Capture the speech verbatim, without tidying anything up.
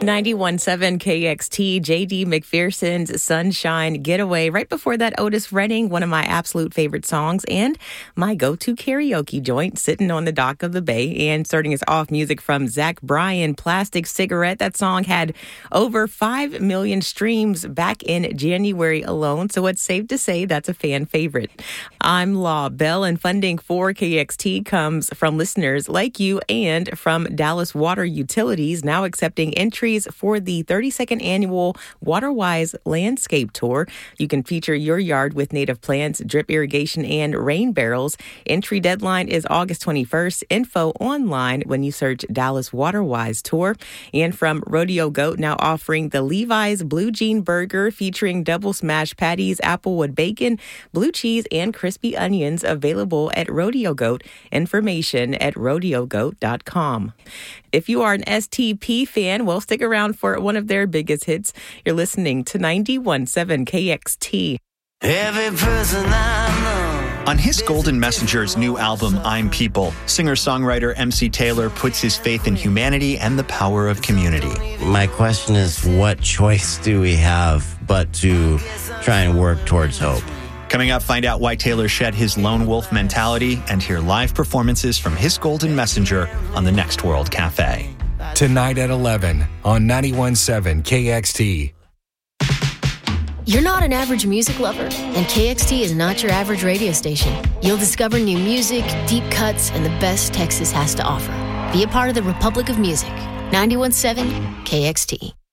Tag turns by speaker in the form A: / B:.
A: ninety-one point seven K X T, J D McPherson's Sunshine Getaway. Right before that, Otis Redding, one of my absolute favorite songs and my go-to karaoke joint, Sitting on the Dock of the Bay. And starting us off, music from Zach Bryan, Plastic Cigarette. That song had over five million streams back in January alone, so it's safe to say that's a fan favorite. I'm Law Bell, and funding for K X T comes from listeners like you and from Dallas Water Utilities, now accepting entries for the thirty-second annual WaterWise Landscape Tour. You can feature your yard with native plants, drip irrigation, and rain barrels. Entry deadline is August twenty-first. Info online when you search Dallas WaterWise Tour. And from Rodeo Goat, now offering the Levi's Blue Jean Burger featuring double smash patties, applewood bacon, blue cheese, and crispy onions, available at Rodeo Goat. Information at rodeo goat dot com. If you are an S T P fan, well, stick around for one of their biggest hits. You're listening to ninety-one point seven K X T.
B: Every person I know.
C: On his Golden Messenger's new album, I'm People, singer-songwriter M C Taylor puts his faith in humanity and the power of community.
D: My question is, what choice do we have but to try and work towards hope?
C: Coming up, find out why Taylor shed his lone wolf mentality and hear live performances from his Golden Messenger on the Next World Cafe.
E: Tonight at eleven on ninety-one point seven K X T.
F: You're not an average music lover, and K X T is not your average radio station. You'll discover new music, deep cuts, and the best Texas has to offer. Be a part of the Republic of Music. ninety-one point seven K X T.